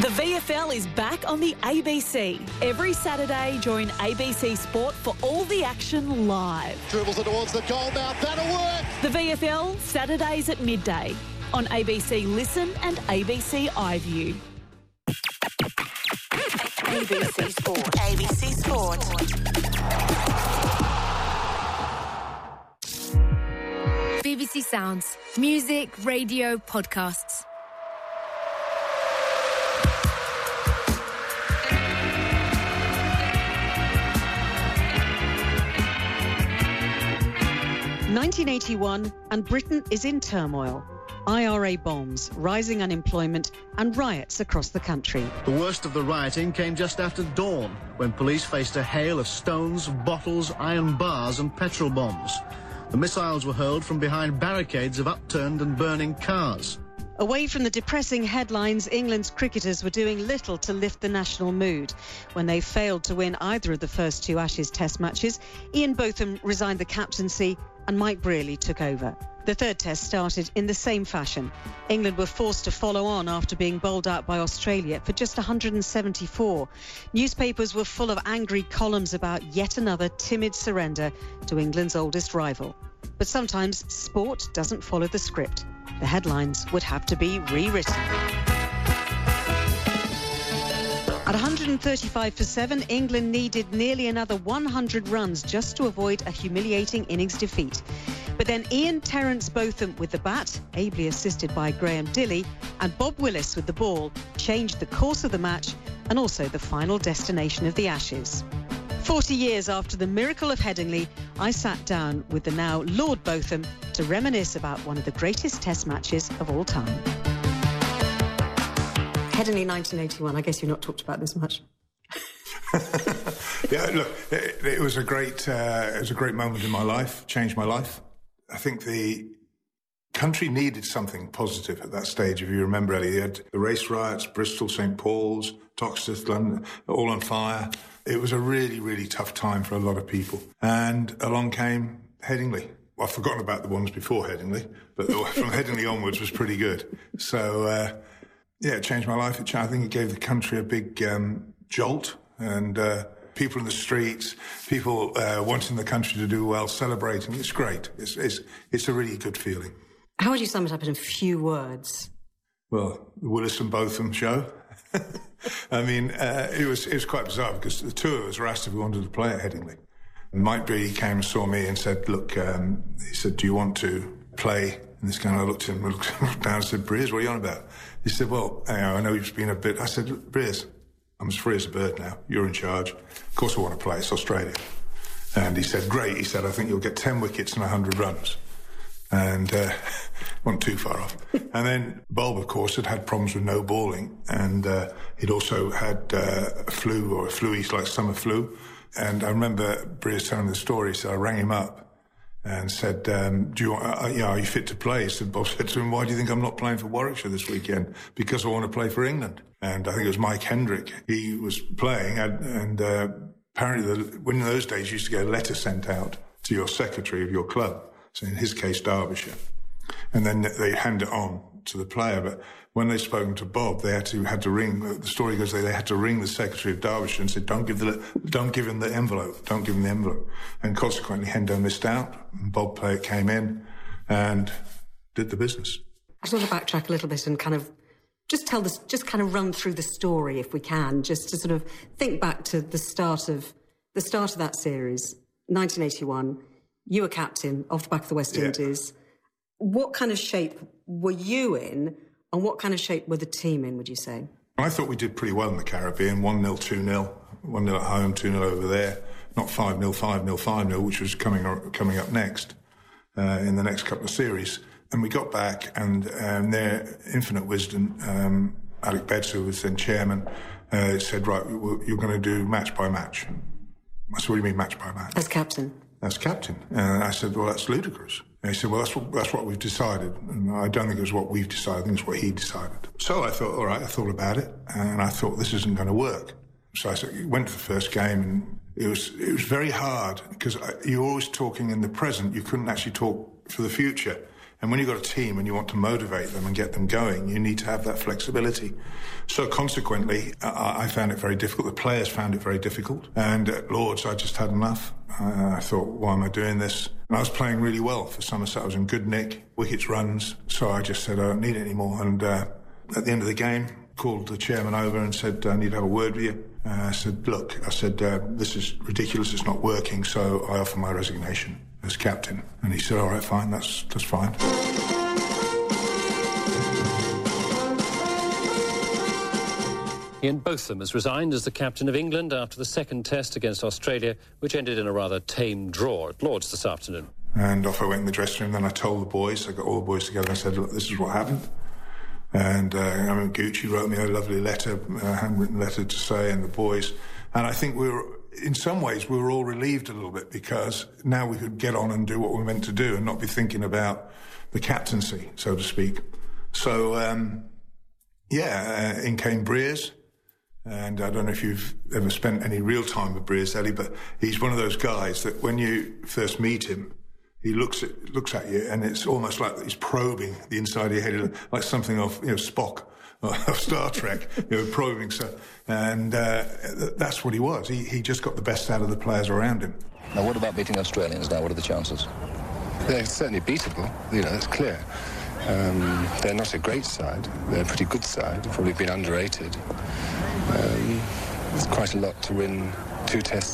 The VFL is back on the ABC. Every Saturday, join ABC Sport for all the action live. Dribbles it towards the goal mouth. That'll work. The VFL, Saturdays at midday on ABC Listen and ABC iView. ABC Sport. ABC Sport. BBC Sounds. Music, radio, podcasts. (1981) and Britain is in turmoil. IRA bombs, rising unemployment and riots across the country. The worst of the rioting came just after dawn, when police faced a hail of stones, bottles, iron bars and petrol bombs. The missiles were hurled from behind barricades of upturned and burning cars. Away from the depressing headlines, England's cricketers were doing little to lift the national mood. When they failed to win either of the first two Ashes Test matches, Ian Botham resigned the captaincy and Mike Brearley took over. The third test started in the same fashion. England were forced to follow on after being bowled out by Australia for just 174. Newspapers were full of angry columns about yet another timid surrender to England's oldest rival. But sometimes sport doesn't follow the script. The headlines would have to be rewritten. At 135 for 7, England needed nearly another 100 runs just to avoid a humiliating innings defeat. But then Ian Terence Botham with the bat, ably assisted by Graham Dilley, and Bob Willis with the ball changed the course of the match and also the final destination of the Ashes. 40 years after the miracle of Headingley, I sat down with the now Lord Botham to reminisce about one of the greatest Test matches of all time. Headingley 1981, I guess you've not talked about this much. Yeah, look, it was a great moment in my life, changed my life. I think the country needed something positive at that stage. If you remember, Ellie, you had the race riots, Bristol, St Paul's, Toxteth, London, all on fire. It was a really, really tough time for a lot of people. And along came Headingley. Well, I've forgotten about the ones before Headingley, but from Headingley onwards was pretty good. So, it changed my life. I think it gave the country a big jolt, and people in the streets, people wanting the country to do well, celebrating. It's great. It's a really good feeling. How would you sum it up in a few words? Well, the Willis and Botham show. I mean, it was quite bizarre because the two of us were asked if we wanted to play at Headingley. And Mike Brearley came and saw me and said, look, he said, do you want to play? And this guy, I looked at him, looked down and said, Breers, what are you on about? He said, well, I know you've been a bit... I said, look, Breers, I'm as free as a bird now. You're in charge. Of course I want to play. It's Australia. And he said, great. He said, I think you'll get 10 wickets and 100 runs. And wasn't too far off. And then Bulb, of course, had problems with no balling. And he'd also had a flu, or a flu, like summer flu. And I remember Breers telling the story, so I rang him up and said, do you want, are you fit to play? So Bob said to him, why do you think I'm not playing for Warwickshire this weekend? Because I want to play for England. And I think it was Mike Hendrick. He was playing, and apparently when in those days you used to get a letter sent out to your secretary of your club, so in his case Derbyshire, and then they hand it on to the player. But when they'd spoken to Bob, they had to ring. The story goes they had to ring the secretary of Derbyshire and said, don't give him the envelope. And consequently, Hendo missed out. And Bob came in and did the business. I just want to backtrack a little bit and kind of just run through the story if we can, just to sort of think back to the start of that series, 1981. You were captain off the back of the West Indies. What kind of shape were you in, and what kind of shape were the team in, would you say? I thought we did pretty well in the Caribbean, 1-0, 2-0, 1-0 at home, 2-0 over there, not 5-0, 5-0, 5-0, which was coming up next in the next couple of series. And we got back, and their infinite wisdom, Alec Betts, who was then chairman, said, right, you're going to do match by match. I said, what do you mean match by match? As captain? As captain. And I said, well, that's ludicrous. And he said, well, that's what we've decided. And I don't think it was what we've decided, I think it's what he decided. So I thought, all right, I thought about it, and I thought this isn't going to work. So I went to the first game, and it was very hard, because you're always talking in the present. You couldn't actually talk for the future. And when you've got a team and you want to motivate them and get them going, you need to have that flexibility. So consequently, I found it very difficult. The players found it very difficult. And at Lords, I just had enough. I thought, why am I doing this? And I was playing really well for Somerset. I was in good nick, wickets, runs. So I just said, I don't need it anymore. And at the end of the game, called the chairman over and said, I need to have a word with you. I said, look, this is ridiculous. It's not working. So I offer my resignation as captain. And he said, all right, fine, that's fine. Ian Botham has resigned as the captain of England after the second test against Australia, which ended in a rather tame draw at Lords this afternoon. And off I went in the dressing room. Then I told the boys, I got all the boys together and I said, look, this is what happened. And Gucci wrote me a lovely letter, a handwritten letter to say, and the boys. And I think in some ways, we were all relieved a little bit because now we could get on and do what we were meant to do and not be thinking about the captaincy, so to speak. So, in came Breers. And I don't know if you've ever spent any real time with Breers, Ellie, but he's one of those guys that when you first meet him, he looks at you and it's almost like he's probing the inside of your head, like something of Spock of Star Trek, probing. So, and that's what he was. He just got the best out of the players around him. Now, what about beating Australians now? What are the chances? They're certainly beatable, that's clear. They're not a great side. They're a pretty good side. They've probably been underrated. It's quite a lot to win 2 tests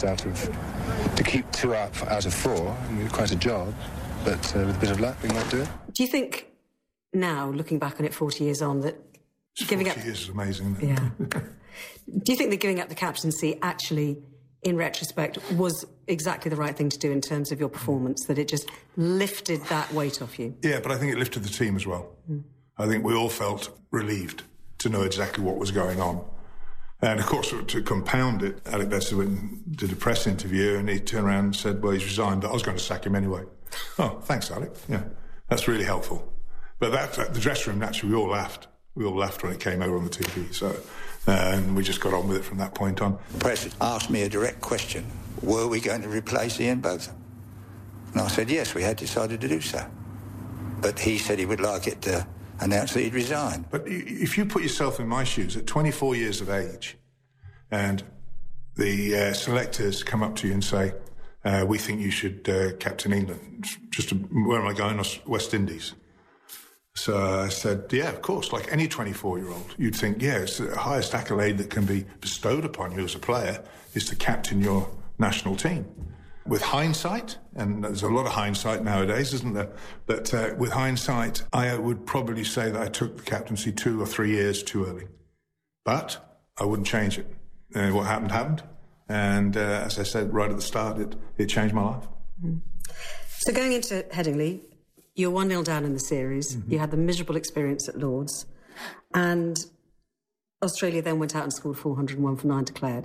to keep 2 up out of 4. I mean, quite a job, but with a bit of luck, we might do it. Do you think now, looking back on it 40 years on, that giving up... 40 years is amazing, isn't it? Yeah. Do you think that giving up the captaincy actually, in retrospect, was exactly the right thing to do in terms of your performance, that it just lifted that weight off you? Yeah, but I think it lifted the team as well. I think we all felt relieved to know exactly what was going on. And, of course, to compound it, Alec Bedser did a press interview and he turned around and said, well, he's resigned, but I was going to sack him anyway. Oh, thanks, Alec. Yeah, that's really helpful. But the dressing room, naturally, we all laughed. We all laughed when it came over on the TV. So, and we just got on with it from that point on. The press asked me a direct question. Were we going to replace Ian Botham? And I said, yes, we had decided to do so. But he said he would like it to announce that he'd resigned. But if you put yourself in my shoes at 24 years of age and the selectors come up to you and say, we think you should captain England. Where am I going? West Indies. So I said, yeah, of course, like any 24-year-old. You'd think, yeah, it's the highest accolade that can be bestowed upon you as a player is to captain your national team. With hindsight, and there's a lot of hindsight nowadays, isn't there? But with hindsight, I would probably say that I took the captaincy 2 or 3 years too early. But I wouldn't change it. What happened, happened. And as I said right at the start, it changed my life. So going into Headingley, you're 1-0 down in the series. You had the miserable experience at Lords. And Australia then went out and scored 401 for 9 declared.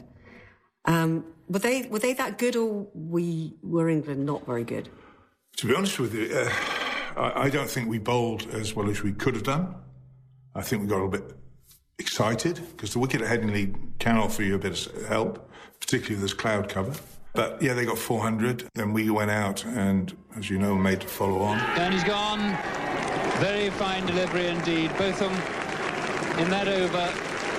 Were they that good, or were England not very good? To be honest with you, I don't think we bowled as well as we could have done. I think we got a little bit excited because the wicket at Headingley can offer you a bit of help, particularly with this cloud cover. But yeah, they got 400. Then we went out and, as you know, made to follow on. And he's gone. Very fine delivery indeed. Botham in that over.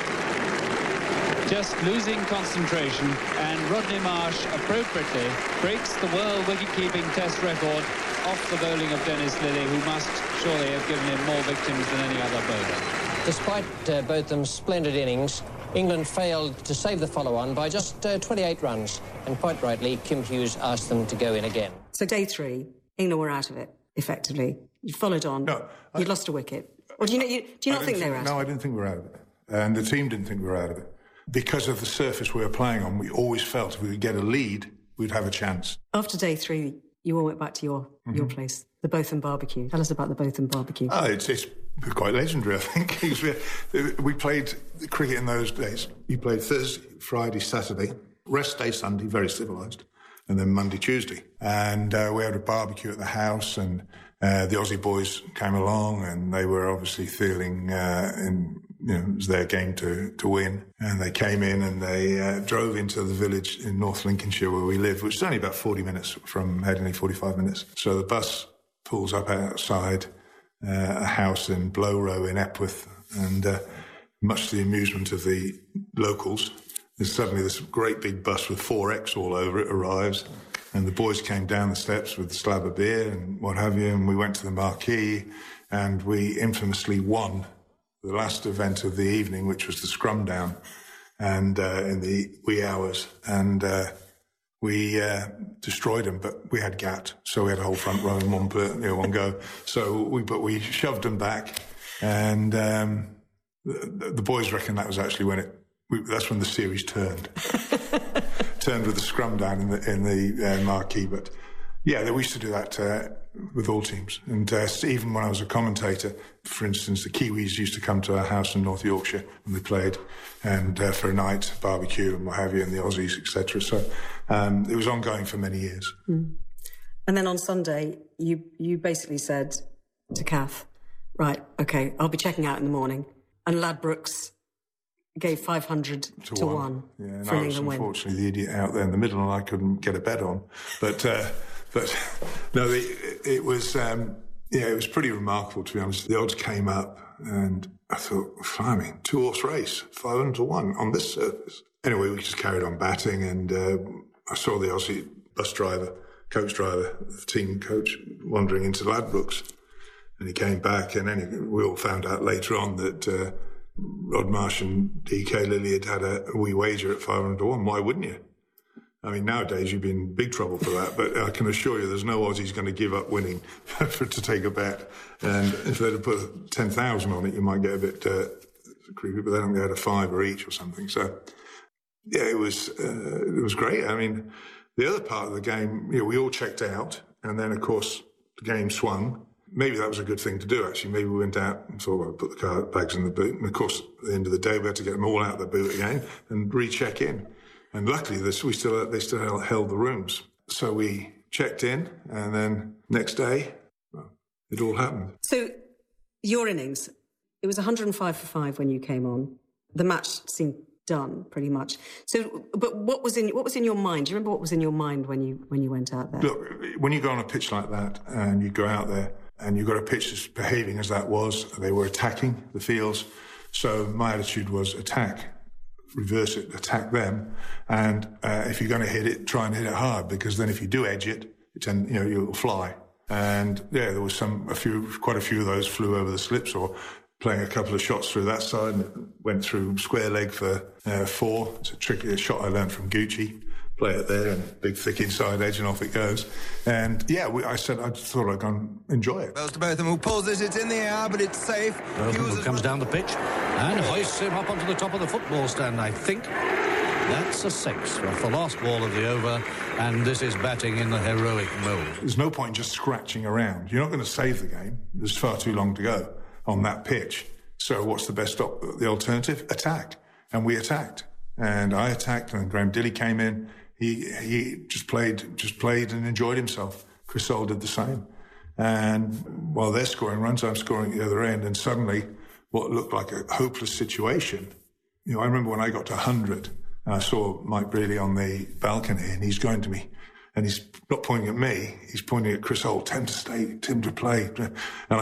Just losing concentration, and Rodney Marsh appropriately breaks the world wicket-keeping test record off the bowling of Dennis Lillee, who must surely have given him more victims than any other bowler. Despite Botham's splendid innings, England failed to save the follow-on by just 28 runs, and quite rightly, Kim Hughes asked them to go in again. So day 3, England were out of it, effectively. You followed on. No, you'd lost a wicket. Or do you not think they were out of it? No, I didn't think we were out of it. And the team didn't think we were out of it. Because of the surface we were playing on, we always felt if we could get a lead, we'd have a chance. After day 3, you all went back to your place, the Botham barbecue. Tell us about the Botham barbecue. Oh, it's quite legendary, I think. We played cricket in those days. You played Thursday, Friday, Saturday, rest day, Sunday, very civilised, and then Monday, Tuesday. And we had a barbecue at the house, and the Aussie boys came along, and they were obviously feeling it was their game to win. And they came in and they drove into the village in North Lincolnshire where we live, which is only about 40 minutes from Headingley, 45 minutes. So the bus pulls up outside a house in Blow Row in Epworth, and much to the amusement of the locals, suddenly this great big bus with 4X all over it arrives, and the boys came down the steps with a slab of beer and what have you, and we went to the marquee, and we infamously won the last event of the evening, which was the scrum down, and in the wee hours, and we destroyed them, but we had GAT, so we had a whole front row in one go. So we shoved them back, and the boys reckon that was actually when that's when the series turned with the scrum down in the marquee. But yeah, we used to do that with all teams, and even when I was a commentator, for instance, the Kiwis used to come to our house in North Yorkshire when they played, and for a night barbecue and what have you, and the Aussies, etc. So it was ongoing for many years. And then on Sunday, you basically said to Kath, right, okay, I'll be checking out in the morning, and Ladbrokes gave 500 to 1 yeah, for an I was England win. Unfortunately, the idiot out there in the middle, and I couldn't get a bet on. But no, it was it was pretty remarkable, to be honest. The odds came up, and I thought, blimey, 2-horse race, 500 to 1 on this surface. Anyway, we just carried on batting, and I saw the Aussie coach driver, the team coach, wandering into Ladbrokes, and he came back, and then we all found out later on that Rod Marsh and DK Lilly had a wee wager at 500 to 1. Why wouldn't you? I mean, nowadays you'd be in big trouble for that, but I can assure you there's no Aussies going to give up winning to take a bet. And if they'd have put 10,000 on it, you might get a bit creepy, but they don't get a fiver each or something. So, yeah, it was great. I mean, the other part of the game, we all checked out, and then, of course, the game swung. Maybe that was a good thing to do, actually. Maybe we went out and thought, well, put the bags in the boot. And, of course, at the end of the day, we had to get them all out of the boot again and recheck in. And luckily, they still held the rooms. So we checked in, and then next day, well, it all happened. So your innings, it was 105 for 5 when you came on. The match seemed done, pretty much. So, but what was in your mind? Do you remember what was in your mind when you went out there? Look, when you go on a pitch like that, and you go out there, and you've got a pitch that's behaving as that was, they were attacking the fields. So my attitude was attack. Reverse it, attack them, and if you're going to hit it, try and hit it hard, because then if you do edge it, you'll fly. And yeah, there was quite a few of those flew over the slips, or playing a couple of shots through that side, and it went through square leg for 4. It's a tricky shot I learned from Gucci. Play it there, and big thick inside edge, and off it goes. And yeah, I thought I'd go and enjoy it. Goes to Botham, who pulls it's in the air, but it's safe. Botham who comes down the pitch and hoists him up onto the top of the football stand. I think that's a 6 off the last ball of the over, and this is batting in the heroic mode. There's no point in just scratching around. You're not going to save the game. There's far too long to go on that pitch. So what's the alternative? Attack. And we attacked. And I attacked, and Graham Dilley came in. He just played and enjoyed himself. Chris Holt did the same. And while they're scoring runs, I'm scoring at the other end. And suddenly, what looked like a hopeless situation, I remember when I got to 100, and I saw Mike Brealey on the balcony, and he's going to me, and he's not pointing at me, he's pointing at Chris Holt, Tim to play. And